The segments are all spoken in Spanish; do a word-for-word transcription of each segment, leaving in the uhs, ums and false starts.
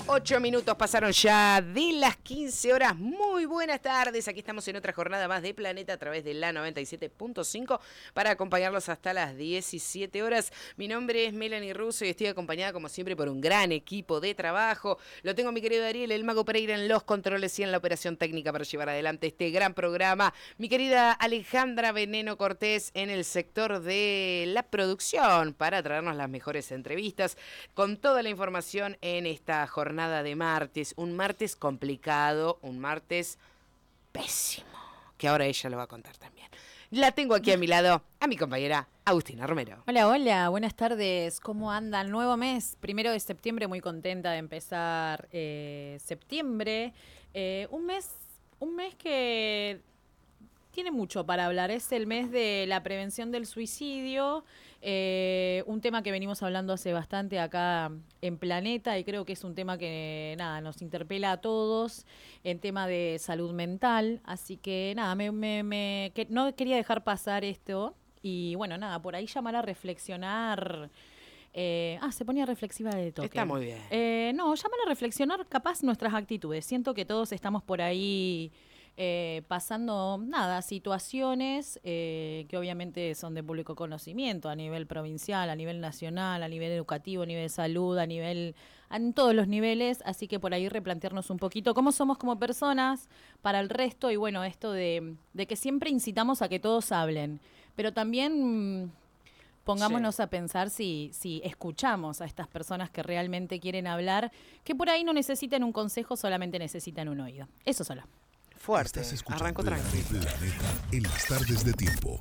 Ocho minutos pasaron ya de las quince horas. Muy buenas tardes. Aquí estamos en otra jornada más de Planeta a través de la noventa y siete punto cinco para acompañarlos hasta las diecisiete horas. Mi nombre es Melanie Russo y estoy acompañada como siempre por un gran equipo de trabajo. Lo tengo a mi querido Ariel, el Mago Pereira en los controles y en la operación técnica para llevar adelante este gran programa. Mi querida Alejandra Veneno Cortés en el sector de la producción para traernos las mejores entrevistas con toda la información en esta jornada de martes. Un martes complicado, un martes pésimo, que ahora ella lo va a contar también. La tengo aquí a mi lado, a mi compañera Agustina Romero. Hola, hola, buenas tardes. ¿Cómo andan? Nuevo mes, primero de septiembre, muy contenta de empezar eh, septiembre. Eh, un mes, un mes que tiene mucho para hablar. Es el mes de la prevención del suicidio, eh, un tema que venimos hablando hace bastante acá en Planeta y creo que es un tema que nada nos interpela a todos en tema de salud mental. Así que nada, me, me, me que, no quería dejar pasar esto y bueno, nada, por ahí llamar a reflexionar. Eh, ah, se ponía reflexiva de toque. Está muy bien. Eh, no, llamar a reflexionar capaz nuestras actitudes. Siento que todos estamos por ahí eh, pasando, nada, situaciones eh, que obviamente son de público conocimiento a nivel provincial, a nivel nacional, a nivel educativo, a nivel de salud, a nivel, en todos los niveles. Así que por ahí replantearnos un poquito cómo somos como personas para el resto y bueno, esto de, de que siempre incitamos a que todos hablen, pero también... Pongámonos sí. a pensar si, si escuchamos a estas personas que realmente quieren hablar, que por ahí no necesitan un consejo, solamente necesitan un oído. Eso solo. Fuerte. Estás escuchando Arranco tranquilo. Planeta en las tardes de tiempo.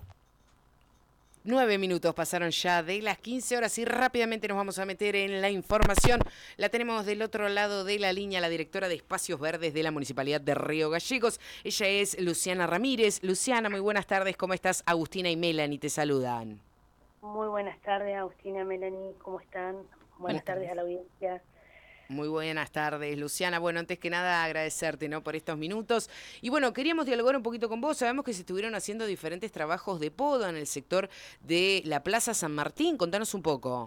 Nueve minutos pasaron ya de las quince horas y rápidamente nos vamos a meter en la información. La tenemos del otro lado de la línea, la directora de Espacios Verdes de la Municipalidad de Río Gallegos. Ella es Luciana Ramírez. Luciana, muy buenas tardes. ¿Cómo estás? Agustina y Melanie te saludan. Muy buenas tardes, Agustina, Melanie, ¿cómo están? Buenas, buenas tardes. tardes a la audiencia. Muy buenas tardes, Luciana. Bueno, antes que nada agradecerte, ¿no?, por estos minutos. Y bueno, queríamos dialogar un poquito con vos. Sabemos que se estuvieron haciendo diferentes trabajos de poda en el sector de la Plaza San Martín. Contanos un poco.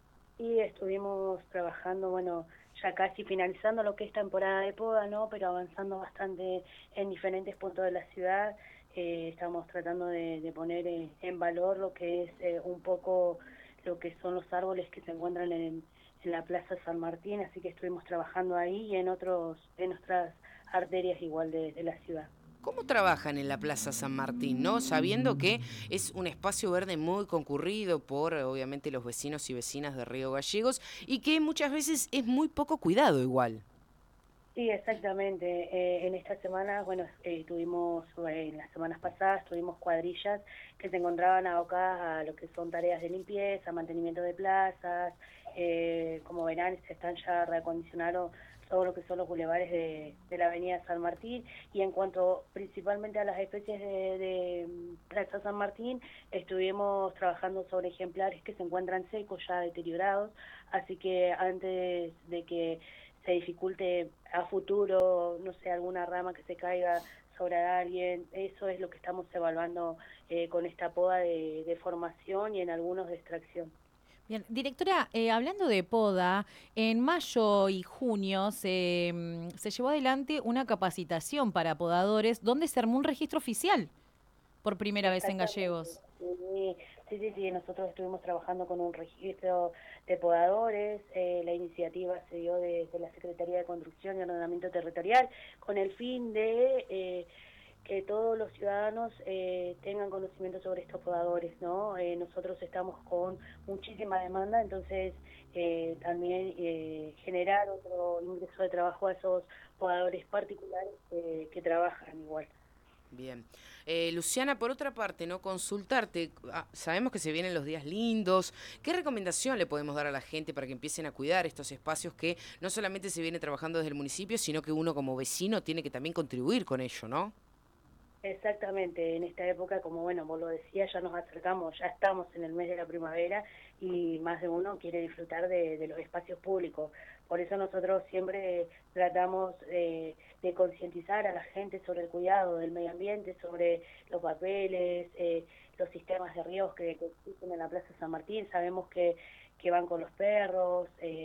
Y estuvimos trabajando, bueno, ya casi finalizando lo que es temporada de poda, ¿no? Pero avanzando bastante en diferentes puntos de la ciudad. Eh, estamos tratando de, de poner eh, en valor lo que es eh, un poco lo que son los árboles que se encuentran en, en la Plaza San Martín, así que estuvimos trabajando ahí y en otros en otras arterias igual de, de la ciudad. ¿Cómo trabajan en la Plaza San Martín, no? Sabiendo que es un espacio verde muy concurrido por, obviamente, los vecinos y vecinas de Río Gallegos y que muchas veces es muy poco cuidado igual. Sí, exactamente. Eh, en esta semana, bueno, eh, tuvimos, eh, en las semanas pasadas, tuvimos cuadrillas que se encontraban abocadas a lo que son tareas de limpieza, mantenimiento de plazas. Eh, como verán, se están ya reacondicionando todo lo que son los bulevares de, de la avenida San Martín. Y en cuanto principalmente a las especies de, de Plaza San Martín, estuvimos trabajando sobre ejemplares que se encuentran secos, ya deteriorados. Así que antes de que se dificulte a futuro, no sé, alguna rama que se caiga sobre alguien, eso es lo que estamos evaluando eh, con esta poda de, de formación y en algunos de extracción. Bien, directora, eh, hablando de poda, en mayo y junio se, se llevó adelante una capacitación para podadores donde se armó un registro oficial por primera vez en Gallegos. Sí, sí, sí, sí, nosotros estuvimos trabajando con un registro de podadores, eh, la iniciativa se dio desde de la Secretaría de Construcción y Ordenamiento Territorial con el fin de eh, que todos los ciudadanos eh, tengan conocimiento sobre estos podadores, ¿no? Eh, nosotros estamos con muchísima demanda, entonces eh, también eh, generar otro ingreso de trabajo a esos podadores particulares eh, que trabajan igual. Bien. Eh, Luciana, por otra parte, ¿no?, consultarte, ah, sabemos que se vienen los días lindos, ¿qué recomendación le podemos dar a la gente para que empiecen a cuidar estos espacios que no solamente se viene trabajando desde el municipio, sino que uno como vecino tiene que también contribuir con ello, ¿no? Exactamente, en esta época, como bueno, vos lo decías, ya nos acercamos, ya estamos en el mes de la primavera y más de uno quiere disfrutar de, de los espacios públicos. Por eso nosotros siempre tratamos eh, de concientizar a la gente sobre el cuidado del medio ambiente, sobre los papeles, eh, los sistemas de ríos que, que existen en la Plaza San Martín. Sabemos que, que van con los perros, eh,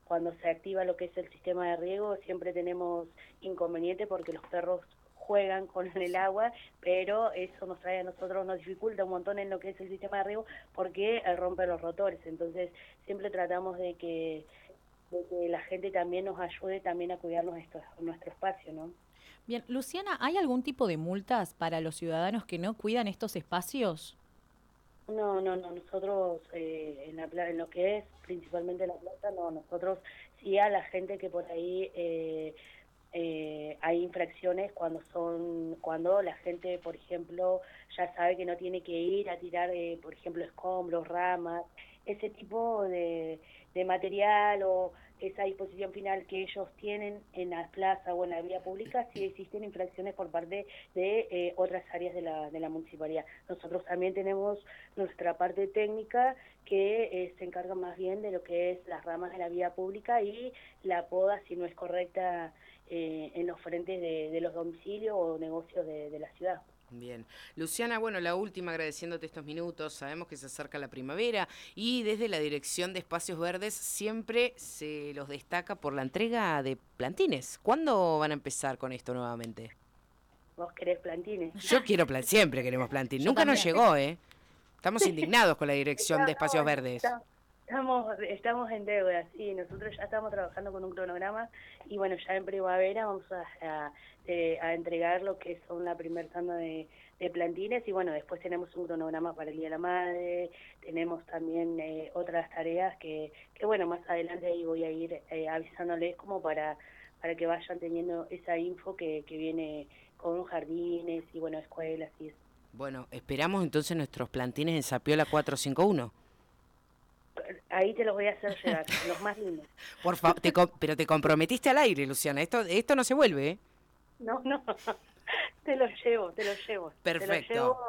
cuando se activa lo que es el sistema de riego, siempre tenemos inconveniente porque los perros juegan con el agua, pero eso nos trae a nosotros, nos dificulta un montón en lo que es el sistema de riego porque eh, rompe los rotores. Entonces siempre tratamos de que, de que la gente también nos ayude también a cuidar nuestro, nuestro espacio, ¿no? Bien, Luciana, ¿hay algún tipo de multas para los ciudadanos que no cuidan estos espacios? No, no, no, nosotros eh, en, la, pla- en lo que es principalmente la plata, no, nosotros sí a la gente que por ahí eh, eh, hay infracciones cuando son, cuando la gente, por ejemplo, ya sabe que no tiene que ir a tirar, eh, por ejemplo, escombros, ramas, ese tipo de, de material o esa disposición final que ellos tienen en la plaza o en la vía pública, sí existen infracciones por parte de eh, otras áreas de la, de la municipalidad. Nosotros también tenemos nuestra parte técnica que eh, se encarga más bien de lo que es las ramas de la vía pública y la poda si no es correcta eh, en los frentes de, de los domicilios o negocios de, de la ciudad. Bien. Luciana, bueno, la última, agradeciéndote estos minutos. Sabemos que se acerca la primavera y desde la Dirección de Espacios Verdes siempre se los destaca por la entrega de plantines. ¿Cuándo van a empezar con esto nuevamente? ¿Vos querés plantines? Yo quiero plan, siempre queremos plantines. Yo Nunca nos también. llegó, ¿eh? Estamos indignados con la Dirección de Espacios No, Verdes. está- Estamos, estamos en deuda, sí, nosotros ya estamos trabajando con un cronograma y bueno, ya en primavera vamos a, a, eh, a entregar lo que son la primer tanda de, de plantines y bueno, después tenemos un cronograma para el Día de la Madre, tenemos también eh, otras tareas que, que bueno, más adelante ahí voy a ir eh, avisándoles como para, para que vayan teniendo esa info que, que viene con jardines y bueno, escuelas y eso. Bueno, esperamos entonces nuestros plantines en Sapiola cuatro cinco uno. Ahí te los voy a hacer llegar, los más lindos. Por favor, te com- pero te comprometiste al aire, Luciana. Esto, esto no se vuelve, ¿eh? No, no, te los llevo, te los llevo. Perfecto. Te los llevo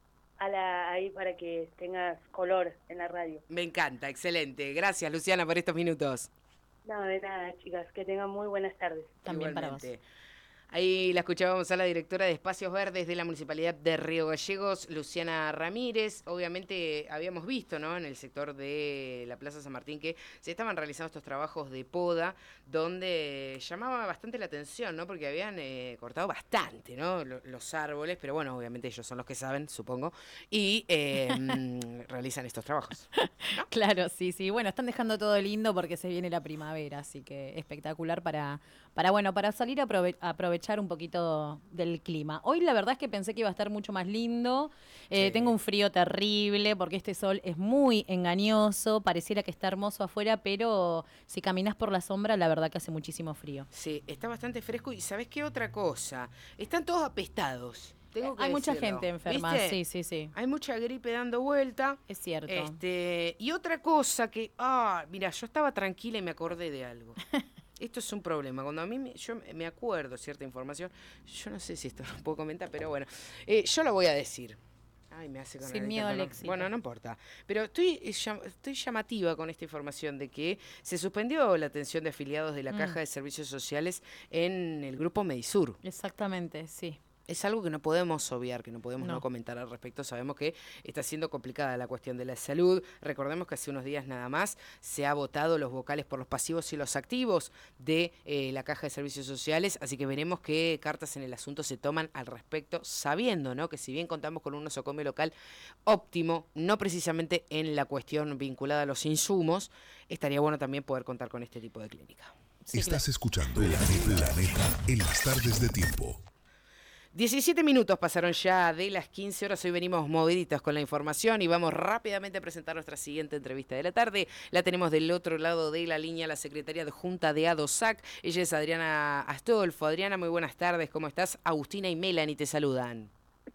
a la, ahí para que tengas color en la radio. Me encanta, excelente. Gracias, Luciana, por estos minutos. No, de nada, chicas, que tengan muy buenas tardes. También para vos. Igualmente. Ahí la escuchábamos a la directora de Espacios Verdes de la Municipalidad de Río Gallegos, Luciana Ramírez. Obviamente habíamos visto, ¿no?, en el sector de la Plaza San Martín que se estaban realizando estos trabajos de poda, donde llamaba bastante la atención, ¿no?, porque habían eh, cortado bastante, ¿no?, los árboles, pero bueno, obviamente ellos son los que saben, supongo, y eh, realizan estos trabajos. Claro, sí, sí. Bueno, están dejando todo lindo porque se viene la primavera, así que espectacular para, para bueno, para salir a aprove- a aprovechar un poquito del clima. Hoy la verdad es que pensé que iba a estar mucho más lindo. Eh, Sí. Tengo un frío terrible porque este sol es muy engañoso. Pareciera que está hermoso afuera, pero si caminas por la sombra, la verdad que hace muchísimo frío. Sí, está bastante fresco y ¿sabés qué otra cosa? Están todos apestados. Tengo que Hay mucha decirlo. gente enferma, ¿Viste? sí, sí, sí. Hay mucha gripe dando vuelta. Es cierto. Este, y otra cosa que, ah, mira, yo estaba tranquila y me acordé de algo. Esto es un problema. Cuando a mí, me, yo me acuerdo cierta información, yo no sé si esto lo puedo comentar, pero bueno, eh, yo lo voy a decir. Ay, me hace con Sin la miedo al no- éxito. Bueno, no importa. Pero estoy, eh, llam- estoy llamativa con esta información de que se suspendió la atención de afiliados de la Mm. Caja de Servicios Sociales en el grupo Medisur. Exactamente, sí. Es algo que no podemos obviar, que no podemos no. No. comentar al respecto. Sabemos que está siendo complicada la cuestión de la salud. Recordemos que hace unos días nada más se ha votado los vocales por los pasivos y los activos de eh, la Caja de Servicios Sociales, así que veremos qué cartas en el asunto se toman al respecto, sabiendo, ¿no?, que si bien contamos con un nosocomio local óptimo, no precisamente en la cuestión vinculada a los insumos, estaría bueno también poder contar con este tipo de clínica. Sí, Estás escuchando Planeta, Planeta en las tardes de tiempo. diecisiete minutos pasaron ya de las quince horas, hoy venimos moviditos con la información y vamos rápidamente a presentar nuestra siguiente entrevista de la tarde. La tenemos del otro lado de la línea, la secretaria adjunta de ADOSAC, ella es Adriana Astolfo. Adriana, muy buenas tardes, ¿cómo estás? Agustina y Melanie te saludan.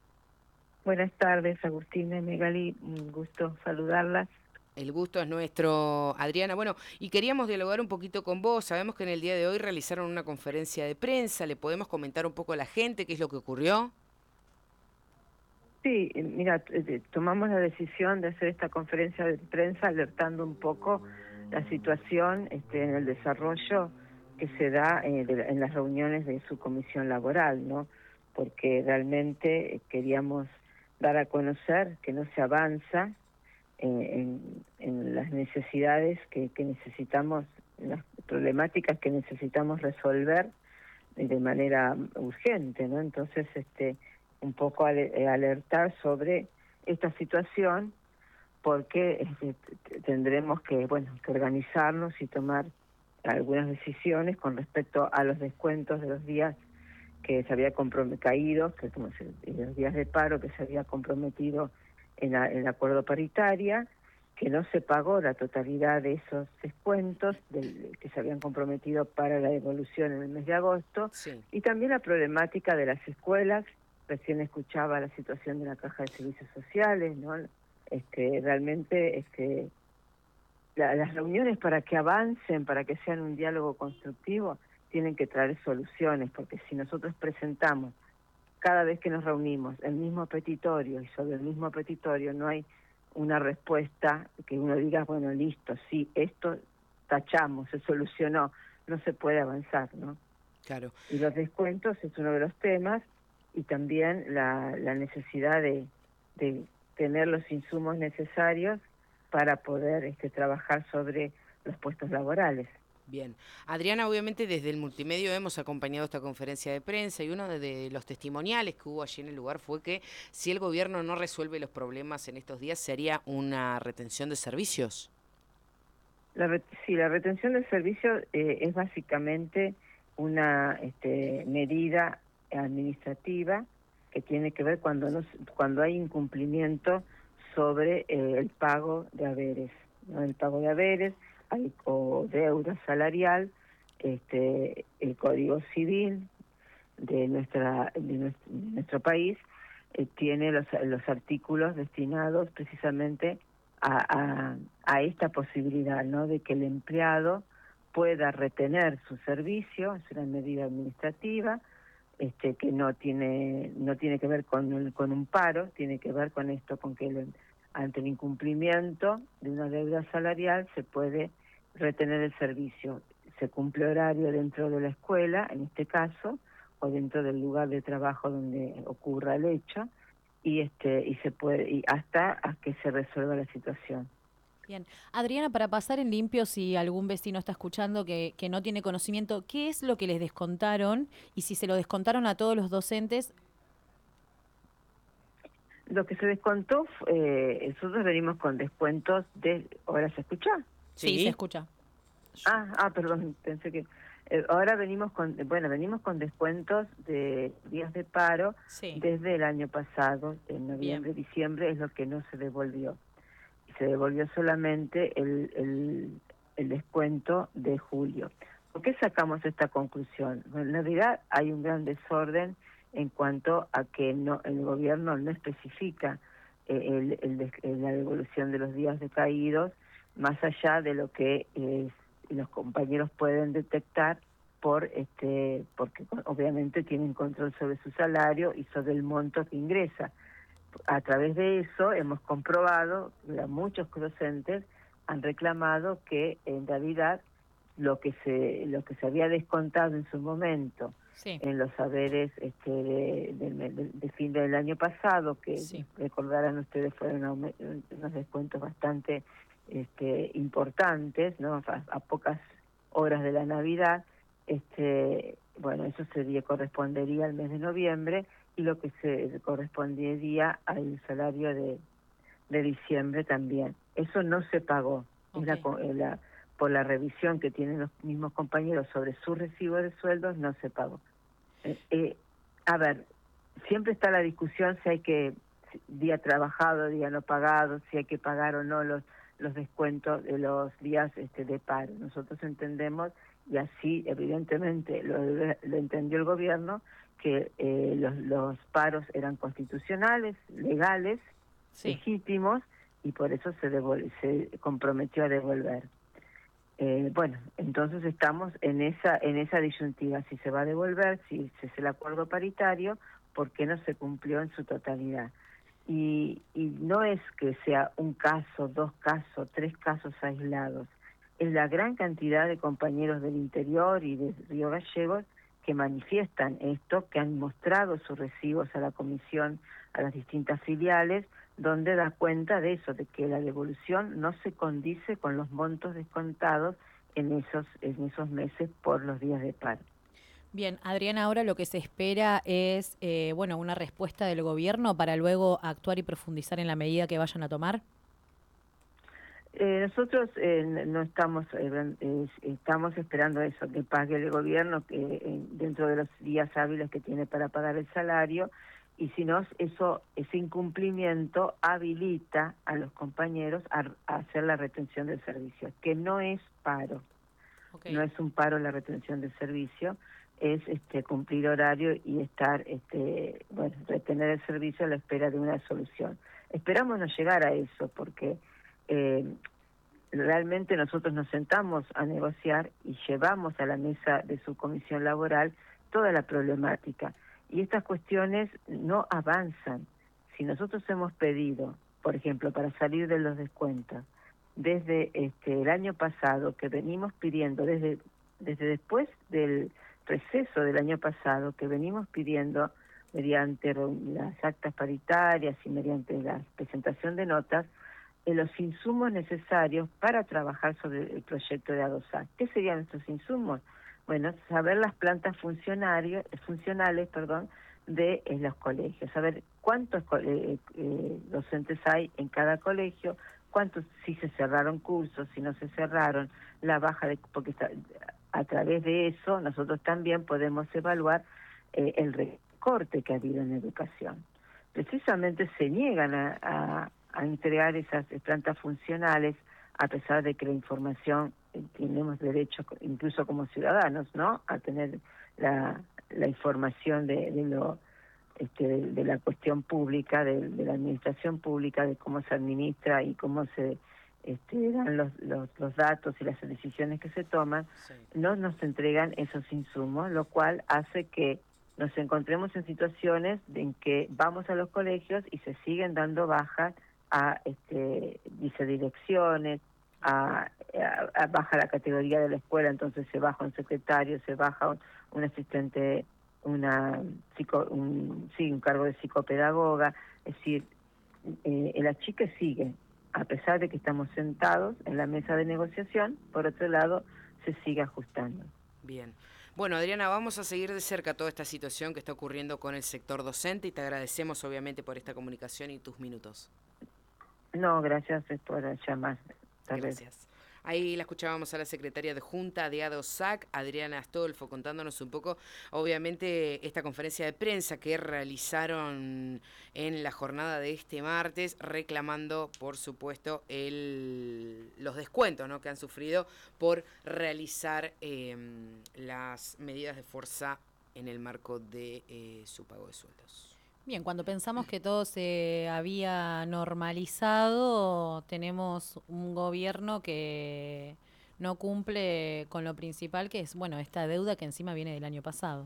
Buenas tardes, Agustina y Megali, un gusto saludarlas. El gusto es nuestro, Adriana. Bueno, y queríamos dialogar un poquito con vos. Sabemos que en el día de hoy realizaron una conferencia de prensa. ¿Le podemos comentar un poco a la gente qué es lo que ocurrió? Sí, eh, mira, t- eh, tomamos la decisión de hacer esta conferencia de prensa alertando un poco la situación este, en el desarrollo que se da eh, de la- en las reuniones de su comisión laboral, ¿no? Porque realmente eh, queríamos dar a conocer que no se avanza eh, en, en las necesidades que, que necesitamos, en las, problemáticas que necesitamos resolver de manera urgente, ¿no? Entonces, este, un poco alertar sobre esta situación, porque este, tendremos que, bueno, que organizarnos y tomar algunas decisiones con respecto a los descuentos de los días que se había comprometido, caídos, que como se, los días de paro que se había comprometido en, la, en el acuerdo paritaria, que no se pagó la totalidad de esos descuentos del, que se habían comprometido para la devolución en el mes de agosto, Sí. y también la problemática de las escuelas. Recién escuchaba la situación de la Caja de Servicios Sociales, ¿no? Este, realmente este, la, las reuniones, para que avancen, para que sean un diálogo constructivo, tienen que traer soluciones, porque si nosotros presentamos cada vez que nos reunimos el mismo petitorio y sobre el mismo petitorio no hay una respuesta que uno diga, bueno, listo, sí, esto tachamos, se solucionó, no se puede avanzar, ¿no? Claro. Y los descuentos es uno de los temas, y también la, la necesidad de, de tener los insumos necesarios para poder este, trabajar sobre los puestos laborales. Bien. Adriana, obviamente desde el multimedio hemos acompañado esta conferencia de prensa, y uno de, de los testimoniales que hubo allí en el lugar fue que si el gobierno no resuelve los problemas en estos días, ¿sería una retención de servicios? La ret sí, la retención del servicio eh, es básicamente una este, medida administrativa que tiene que ver cuando, no, cuando hay incumplimiento sobre eh, el pago de haberes, ¿no? El pago de haberes, hay o deuda salarial, este, el Código Civil de nuestra de nuestro, de nuestro país eh, tiene los, los artículos destinados precisamente a, a, a esta posibilidad, ¿no? De que el empleado pueda retener su servicio. Es una medida administrativa este, que no tiene no tiene que ver con, el, con un paro, tiene que ver con esto, con que el, ante el incumplimiento de una deuda salarial se puede retener el servicio. Se cumple horario dentro de la escuela, en este caso, o dentro del lugar de trabajo donde ocurra el hecho, y este y se puede y hasta a que se resuelva la situación. Bien. Adriana, para pasar en limpio, si algún vecino está escuchando que, que no tiene conocimiento, ¿qué es lo que les descontaron? Y si se lo descontaron a todos los docentes. Lo que se descontó, eh, nosotros venimos con descuentos de... ¿Ahora se escucha? Sí, Sí, se escucha. Ah, ah, perdón, pensé que... Eh, ahora venimos con, bueno, venimos con descuentos de días de paro Sí. desde el año pasado, en noviembre, Bien. diciembre, es lo que no se devolvió. Y se devolvió solamente el, el, el descuento de julio. ¿Por qué sacamos esta conclusión? Bueno, en realidad hay un gran desorden en cuanto a que no el gobierno no especifica eh, el, el, el, la devolución de los días decaídos, más allá de lo que eh, los compañeros pueden detectar por este porque obviamente tienen control sobre su salario y sobre el monto que ingresa. A través de eso hemos comprobado que muchos docentes han reclamado que en realidad lo que se lo que se había descontado en su momento Sí. en los saberes este, de, de, de, de fin del año pasado, que Sí. recordarán ustedes fueron unos descuentos bastante este, importantes, ¿no? A, a pocas horas de la Navidad, este, bueno, eso sería correspondería al mes de noviembre, y lo que se correspondería al salario de, de diciembre también. Eso no se pagó. Okay. Es la, la, por la revisión que tienen los mismos compañeros sobre su recibo de sueldos, no se pagó. Eh, eh, a ver, siempre está la discusión si hay que, día trabajado, día no pagado, si hay que pagar o no los los descuentos de los días este, de paro. Nosotros entendemos, y así evidentemente lo, lo entendió el gobierno, que eh, los, los paros eran constitucionales, legales, sí, legítimos, y por eso se, devol- se comprometió a devolver. Eh, bueno, entonces estamos en esa en esa disyuntiva, si se va a devolver, si es el acuerdo paritario, ¿por qué no se cumplió en su totalidad? Y, y no es que sea un caso, dos casos, tres casos aislados, es la gran cantidad de compañeros del interior y de Río Gallegos que manifiestan esto, que han mostrado sus recibos a la comisión, a las distintas filiales, donde da cuenta de eso, de que la devolución no se condice con los montos descontados en esos, en esos meses por los días de paro. Bien, Adriana, ahora lo que se espera es eh, bueno, una respuesta del gobierno para luego actuar y profundizar en la medida que vayan a tomar. Eh, nosotros eh, no estamos eh, eh, estamos esperando eso, que pague el gobierno que eh, dentro de los días hábiles que tiene para pagar el salario, y si no, eso ese incumplimiento habilita a los compañeros a, a hacer la retención del servicio, que no es paro. Okay. No es un paro la retención del servicio, es este cumplir horario y estar, este bueno, retener el servicio a la espera de una solución. Esperamos no llegar a eso, porque eh, realmente nosotros nos sentamos a negociar y llevamos a la mesa de subcomisión laboral toda la problemática. Y estas cuestiones no avanzan. Si nosotros hemos pedido, por ejemplo, para salir de los descuentos, desde este el año pasado, que venimos pidiendo, desde, desde después del receso del año pasado, que venimos pidiendo mediante las actas paritarias y mediante la presentación de notas, eh, los insumos necesarios para trabajar sobre el proyecto de ADOSAC. ¿Qué serían nuestros insumos? Bueno, saber las plantas funcionarios, funcionales perdón, de eh, los colegios, saber cuántos eh, eh, docentes hay en cada colegio, cuántos, si se cerraron cursos, si no se cerraron, la baja de, porque está, a través de eso nosotros también podemos evaluar eh, el recorte que ha habido en educación. Precisamente se niegan a, a, a entregar esas plantas funcionales, a pesar de que la información eh, tenemos derecho, incluso como ciudadanos, ¿no?, a tener la, la información de, de lo Este, de, de la cuestión pública, de, de la administración pública, de cómo se administra y cómo se este, dan los, los, los datos y las decisiones que se toman, sí. No nos entregan esos insumos, lo cual hace que nos encontremos en situaciones en que vamos a los colegios y se siguen dando bajas a este, vicedirecciones, a, a, a baja la categoría de la escuela, entonces se baja un secretario, se baja un, un asistente, una psico, un, sí, un cargo de psicopedagoga, es decir, eh, la chica sigue, a pesar de que estamos sentados en la mesa de negociación, por otro lado, se sigue ajustando. Bien. Bueno, Adriana, vamos a seguir de cerca toda esta situación que está ocurriendo con el sector docente y te agradecemos obviamente por esta comunicación y tus minutos. No, gracias por llamar. Tal gracias. Vez. Ahí la escuchábamos a la secretaria de Junta de ADOSAC, Adriana Astolfo, contándonos un poco, obviamente, esta conferencia de prensa que realizaron en la jornada de este martes, reclamando, por supuesto, el, los descuentos, ¿no?, que han sufrido por realizar eh, las medidas de fuerza en el marco de eh, su pago de sueldos. Bien, cuando pensamos que todo se había normalizado, tenemos un gobierno que no cumple con lo principal, que es, bueno, esta deuda que encima viene del año pasado.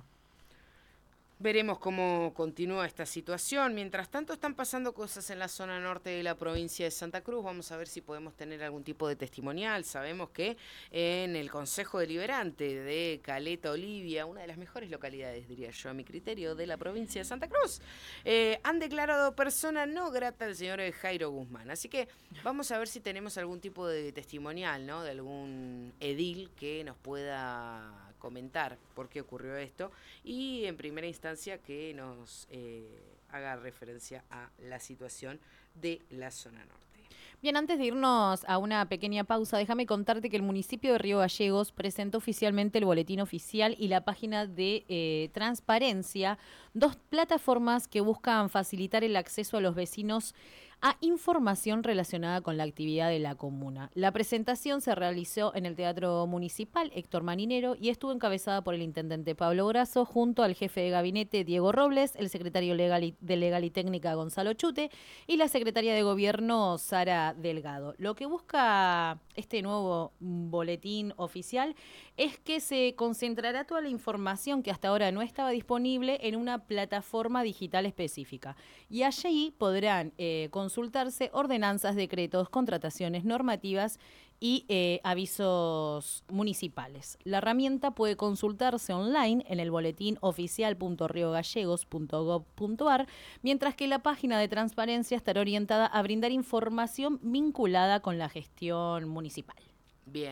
Veremos cómo continúa esta situación. Mientras tanto, están pasando cosas en la zona norte de la provincia de Santa Cruz. Vamos a ver si podemos tener algún tipo de testimonial. Sabemos que en el Consejo Deliberante de Caleta Olivia, una de las mejores localidades, diría yo, a mi criterio, de la provincia de Santa Cruz, eh, han declarado persona no grata al señor Jairo Guzmán. Así que vamos a ver si tenemos algún tipo de testimonial, ¿no?, de algún edil que nos pueda comentar por qué ocurrió esto y en primera instancia que nos eh, haga referencia a la situación de la zona norte. Bien, antes de irnos a una pequeña pausa, déjame contarte que el municipio de Río Gallegos presentó oficialmente el boletín oficial y la página de eh, transparencia, dos plataformas que buscan facilitar el acceso a los vecinos a información relacionada con la actividad de la comuna. La presentación se realizó en el Teatro Municipal Héctor Maninero y estuvo encabezada por el intendente Pablo Grasso junto al jefe de gabinete Diego Robles, el secretario legal y, de Legal y Técnica Gonzalo Chute y la secretaria de Gobierno Sara Delgado. Lo que busca este nuevo boletín oficial es que se concentrará toda la información que hasta ahora no estaba disponible en una plataforma digital específica y allí podrán eh, consultarse ordenanzas, decretos, contrataciones normativas y eh, avisos municipales. La herramienta puede consultarse online en el boletín oficial punto riogallegos punto gob punto ar, mientras que la página de transparencia estará orientada a brindar información vinculada con la gestión municipal. Bien.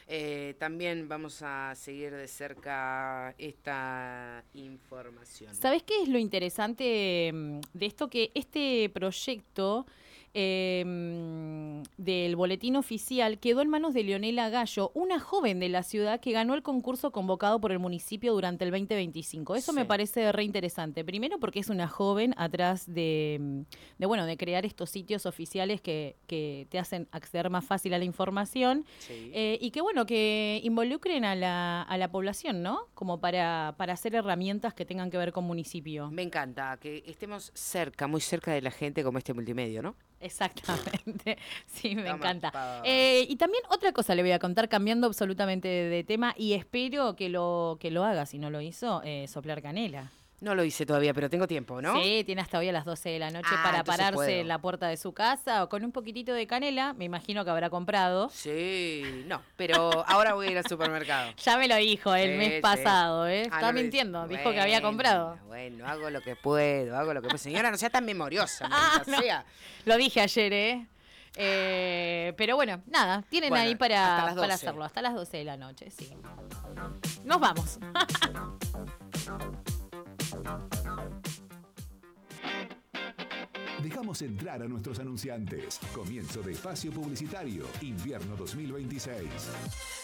Eh, también vamos a seguir de cerca esta información. ¿Sabés qué es lo interesante mm, de esto? Que este proyecto eh, mm, del boletín oficial quedó en manos de Leonela Gallo, una joven de la ciudad que ganó el concurso convocado por el municipio durante el veinte veinticinco. Eso Sí. me parece re interesante. Primero porque es una joven atrás de, mm, de bueno, de crear estos sitios oficiales que, que te hacen acceder más fácil a la información. Sí. Eh, y que bueno, que involucren a la, a la población, ¿no? Como para, para hacer herramientas que tengan que ver con municipio. Me encanta que estemos cerca, muy cerca de la gente como este multimedio, ¿no? Exactamente, sí, me Toma, encanta. pa. Eh, y también otra cosa le voy a contar, cambiando absolutamente de, de tema, y espero que lo, que lo haga, si no lo hizo, eh, soplar canela. No lo hice todavía, pero tengo tiempo, ¿no? Sí, tiene hasta hoy a las doce de la noche Ah, para entonces pararse puedo. en la puerta de su casa o con un poquitito de canela, me imagino que habrá comprado. Sí, no, pero ahora voy a ir al supermercado. Ya me lo dijo el Sí, mes sí. pasado, ¿eh? Ah, Está no lo mintiendo, dice. dijo que había Bueno, comprado. Bueno, hago lo que puedo, hago lo que puedo. Señora, no sea tan memoriosa, Ah, maldita no. sea. Lo dije ayer, ¿eh? Eh, pero bueno, nada, tienen Bueno, ahí hasta para, las para doce. hacerlo, hasta las doce de la noche, sí. Nos vamos. Dejamos entrar a nuestros anunciantes. Comienzo de espacio publicitario, invierno dos mil veintiséis.